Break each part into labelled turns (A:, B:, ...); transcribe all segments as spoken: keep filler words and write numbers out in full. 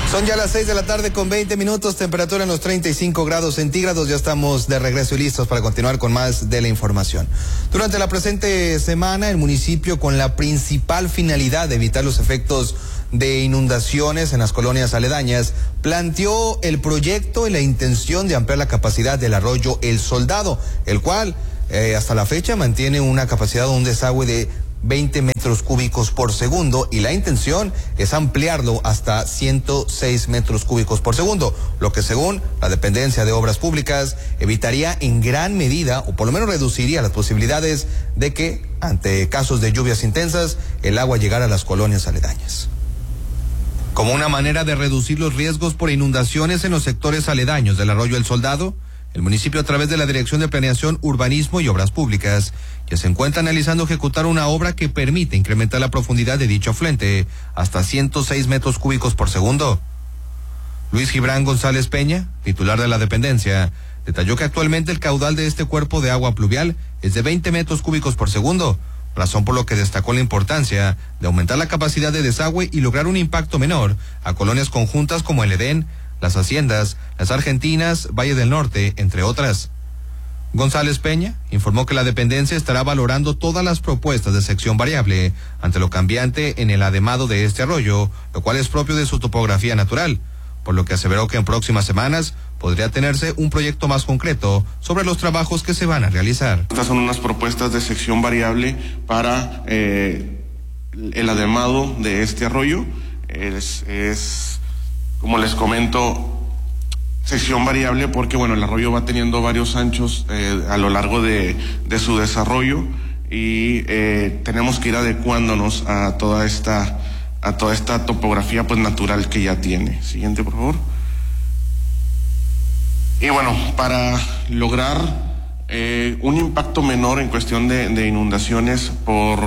A: Son ya las seis de la tarde con veinte minutos, temperatura en los treinta y cinco grados centígrados. Ya estamos de regreso y listos para continuar con más de la información. Durante la presente semana, el municipio, con la principal finalidad de evitar los efectos de inundaciones en las colonias aledañas, planteó el proyecto y la intención de ampliar la capacidad del arroyo El Soldado, el cual eh, hasta la fecha mantiene una capacidad de un desagüe de veinte metros cúbicos por segundo, y la intención es ampliarlo hasta ciento seis metros cúbicos por segundo, lo que según la dependencia de obras públicas evitaría en gran medida, o por lo menos reduciría las posibilidades de que ante casos de lluvias intensas el agua llegara a las colonias aledañas. Como una manera de reducir los riesgos por inundaciones en los sectores aledaños del arroyo El Soldado, el municipio, a través de la Dirección de Planeación, Urbanismo y Obras Públicas, ya se encuentra analizando ejecutar una obra que permite incrementar la profundidad de dicho afluente hasta ciento seis metros cúbicos por segundo. Luis Gibran González Peña, titular de la dependencia, detalló que actualmente el caudal de este cuerpo de agua pluvial es de veinte metros cúbicos por segundo, razón por lo que destacó la importancia de aumentar la capacidad de desagüe y lograr un impacto menor a colonias conjuntas como el Edén, Las Haciendas, Las Argentinas, Valle del Norte, entre otras. González Peña informó que la dependencia estará valorando todas las propuestas de sección variable ante lo cambiante en el ademado de este arroyo, lo cual es propio de su topografía natural, por lo que aseveró que en próximas semanas podría tenerse un proyecto más concreto sobre los trabajos que se van a realizar.
B: Estas son unas propuestas de sección variable para eh, el ademado de este arroyo. Es, es, como les comento, sección variable porque, bueno, el arroyo va teniendo varios anchos eh, a lo largo de, de su desarrollo, y eh, tenemos que ir adecuándonos a toda esta a toda esta topografía pues natural que ya tiene. Siguiente, por favor. Y bueno, para lograr eh, un impacto menor en cuestión de, de inundaciones por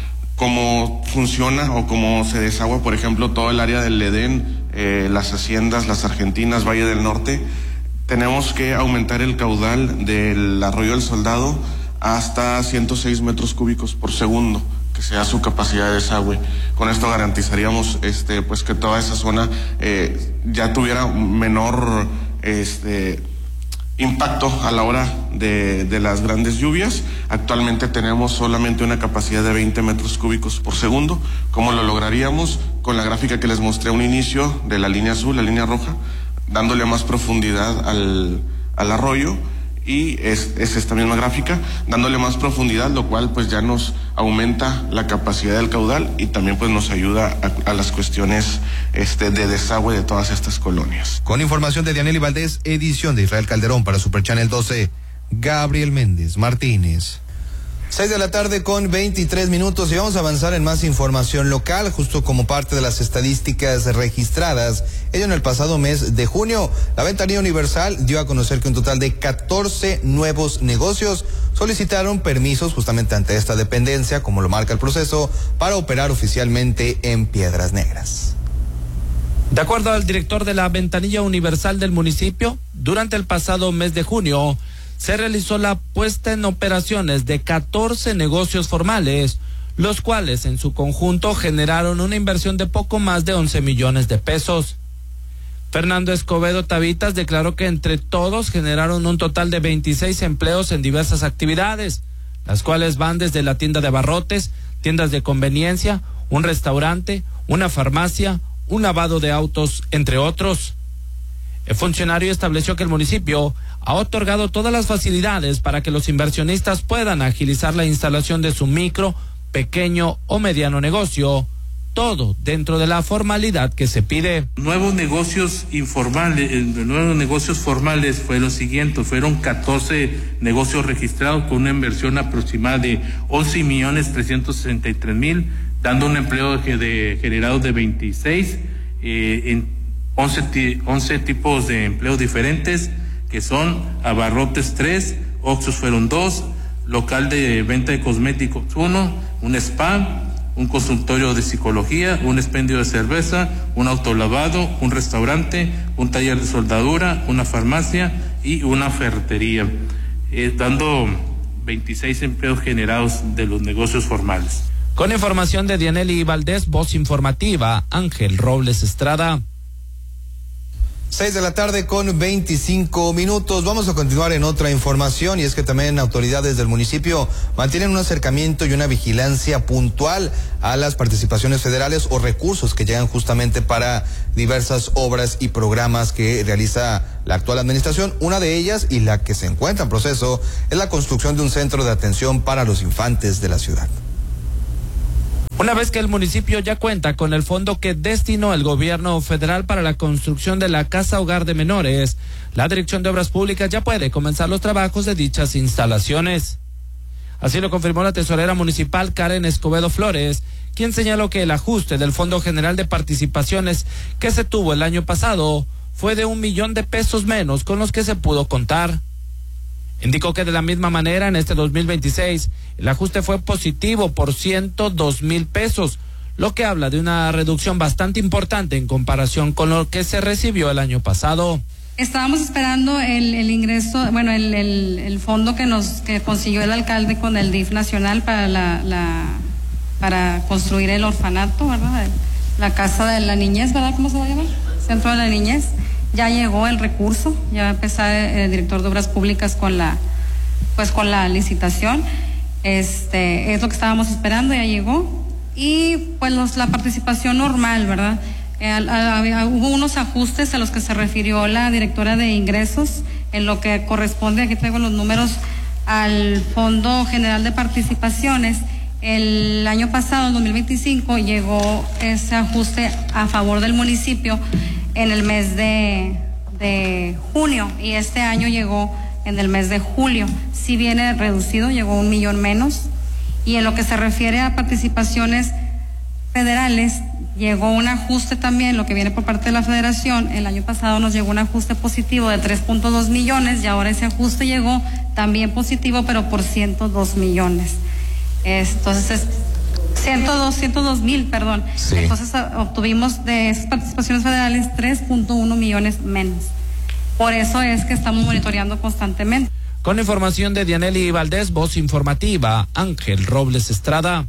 B: cómo funciona o cómo se desagua, por ejemplo, todo el área del Edén, eh, Las Haciendas, Las Argentinas, Valle del Norte, tenemos que aumentar el caudal del arroyo El Soldado hasta ciento seis metros cúbicos por segundo, que sea su capacidad de desagüe. Con esto garantizaríamos este pues que toda esa zona eh, ya tuviera menor este impacto a la hora de, de las grandes lluvias. Actualmente tenemos solamente una capacidad de veinte metros cúbicos por segundo. ¿Cómo lo lograríamos? Con la gráfica que les mostré a un inicio de la línea azul, la línea roja, dándole más profundidad al, al arroyo, y es, es esta misma gráfica, dándole más profundidad, lo cual pues ya nos aumenta la capacidad del caudal y también pues nos ayuda a, a las cuestiones este, de desagüe de todas estas colonias.
A: Con información de Dianely Valdés, edición de Israel Calderón para Super Channel doce, Gabriel Méndez Martínez. Seis de la tarde con veintitrés minutos, y vamos a avanzar en más información local, justo como parte de las estadísticas registradas. Ello en el pasado mes de junio, la Ventanilla Universal dio a conocer que un total de catorce nuevos negocios solicitaron permisos justamente ante esta dependencia, como lo marca el proceso, para operar oficialmente en Piedras Negras.
C: De acuerdo al director de la Ventanilla Universal del municipio, durante el pasado mes de junio, se realizó la puesta en operaciones de catorce negocios formales, los cuales en su conjunto generaron una inversión de poco más de once millones de pesos. Fernando Escobedo Tavitas declaró que entre todos generaron un total de veintiséis empleos en diversas actividades, las cuales van desde la tienda de abarrotes, tiendas de conveniencia, un restaurante, una farmacia, un lavado de autos, entre otros. El funcionario estableció que el municipio ha otorgado todas las facilidades para que los inversionistas puedan agilizar la instalación de su micro, pequeño o mediano negocio, todo dentro de la formalidad que se pide.
D: Nuevos negocios informales, nuevos negocios formales fue lo siguiente, fueron catorce negocios registrados con una inversión aproximada de once millones trescientos sesenta y tres mil, dando un empleo de, de generados de veintiséis eh, en once tipos de empleos diferentes, que son abarrotes tres, Oxxos fueron dos, local de venta de cosméticos uno, un spa, un consultorio de psicología, un expendio de cerveza, un autolavado, un restaurante, un taller de soldadura, una farmacia y una ferretería, eh, dando veintiséis empleos generados de los negocios formales.
C: Con información de Dianely Valdés, voz informativa, Ángel Robles Estrada.
A: Seis de la tarde con veinticinco minutos. Vamos a continuar en otra información, y es que también autoridades del municipio mantienen un acercamiento y una vigilancia puntual a las participaciones federales o recursos que llegan justamente para diversas obras y programas que realiza la actual administración. Una de ellas, y la que se encuentra en proceso, es la construcción de un centro de atención para los infantes de la ciudad.
C: Una vez que el municipio ya cuenta con el fondo que destinó el gobierno federal para la construcción de la Casa Hogar de Menores, la Dirección de Obras Públicas ya puede comenzar los trabajos de dichas instalaciones. Así lo confirmó la tesorera municipal Karen Escobedo Flores, quien señaló que el ajuste del Fondo General de Participaciones que se tuvo el año pasado fue de un millón de pesos menos con los que se pudo contar. Indicó que de la misma manera en este dos mil veintiséis el ajuste fue positivo por ciento dos mil pesos, lo que habla de una reducción bastante importante en comparación con lo que se recibió el año pasado.
E: Estábamos esperando el, el ingreso, bueno, el, el, el fondo que nos que consiguió el alcalde con el D I F nacional para la, la para construir el orfanato, ¿verdad? La casa de la niñez, ¿verdad? ¿Cómo se va a llamar? Centro de la niñez. Ya llegó el recurso, ya va a empezar el director de Obras Públicas con la, pues con la licitación. Este, es lo que estábamos esperando, ya llegó. Y pues los, la participación normal, ¿verdad? Eh, a, a, a, hubo unos ajustes a los que se refirió la directora de ingresos en lo que corresponde, aquí traigo los números, al Fondo General de Participaciones. El año pasado, en dos mil veinticinco, llegó ese ajuste a favor del municipio en el mes de, de junio, y este año llegó en el mes de julio. Si viene reducido, llegó un millón menos. Y en lo que se refiere a participaciones federales, llegó un ajuste también, lo que viene por parte de la federación. El año pasado nos llegó un ajuste positivo de tres punto dos millones, y ahora ese ajuste llegó también positivo, pero por ciento dos millones. Entonces, ciento dos, ciento dos mil, perdón. Sí. Entonces obtuvimos de esas participaciones federales tres punto uno millones menos. Por eso es que estamos monitoreando constantemente.
C: Con información de Dianely Valdés, voz informativa, Ángel Robles Estrada.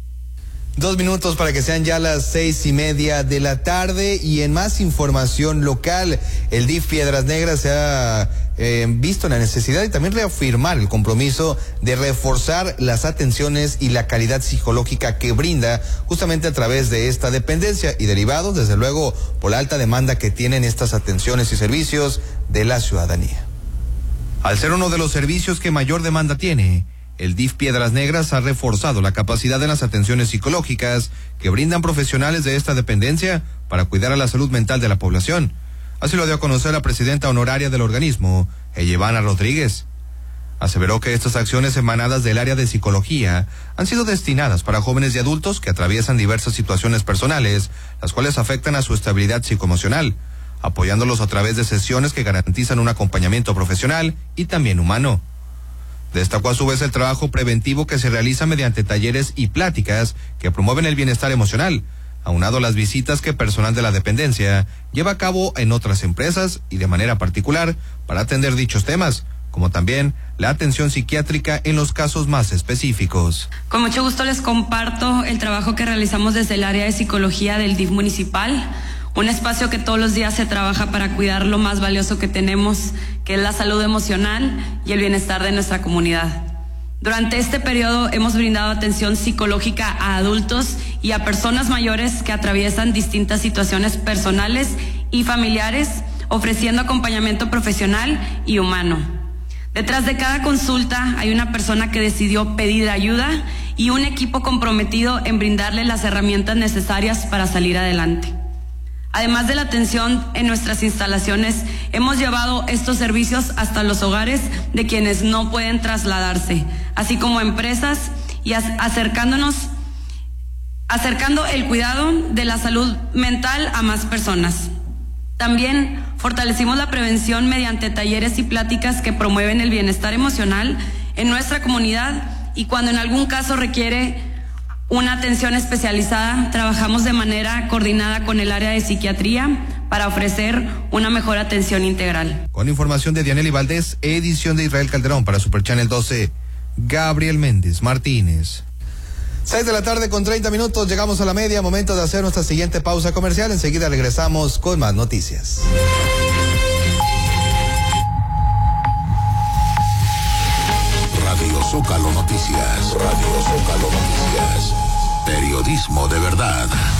A: Dos minutos para que sean ya las seis y media de la tarde, y en más información local, el D I F Piedras Negras se ha eh, visto la necesidad y también reafirmar el compromiso de reforzar las atenciones y la calidad psicológica que brinda justamente a través de esta dependencia, y derivados desde luego por la alta demanda que tienen estas atenciones y servicios de la ciudadanía. Al ser uno de los servicios que mayor demanda tiene, el D I F Piedras Negras ha reforzado la capacidad en las atenciones psicológicas que brindan profesionales de esta dependencia para cuidar a la salud mental de la población. Así lo dio a conocer la presidenta honoraria del organismo, Eyevana Rodríguez. Aseveró que estas acciones emanadas del área de psicología han sido destinadas para jóvenes y adultos que atraviesan diversas situaciones personales, las cuales afectan a su estabilidad psicoemocional, apoyándolos a través de sesiones que garantizan un acompañamiento profesional y también humano. Destacó a su vez el trabajo preventivo que se realiza mediante talleres y pláticas que promueven el bienestar emocional, aunado a las visitas que personal de la dependencia lleva a cabo en otras empresas y de manera particular para atender dichos temas, como también la atención psiquiátrica en los casos más específicos.
F: Con mucho gusto les comparto el trabajo que realizamos desde el área de psicología del D I F municipal, un espacio que todos los días se trabaja para cuidar lo más valioso que tenemos, que es la salud emocional y el bienestar de nuestra comunidad. Durante este periodo hemos brindado atención psicológica a adultos y a personas mayores que atraviesan distintas situaciones personales y familiares, ofreciendo acompañamiento profesional y humano. Detrás de cada consulta hay una persona que decidió pedir ayuda y un equipo comprometido en brindarle las herramientas necesarias para salir adelante. Además de la atención en nuestras instalaciones, hemos llevado estos servicios hasta los hogares de quienes no pueden trasladarse, así como a empresas, y acercándonos, acercando el cuidado de la salud mental a más personas. También fortalecimos la prevención mediante talleres y pláticas que promueven el bienestar emocional en nuestra comunidad, y cuando en algún caso requiere una atención especializada, trabajamos de manera coordinada con el área de psiquiatría para ofrecer una mejor atención integral.
A: Con información de Dianely Valdés, edición de Israel Calderón para Super Channel doce, Gabriel Méndez Martínez. Seis de la tarde con treinta minutos, llegamos a la media, momento de hacer nuestra siguiente pausa comercial. Enseguida regresamos con más noticias.
G: Zócalo Noticias. Radio Zócalo Noticias. Periodismo de verdad.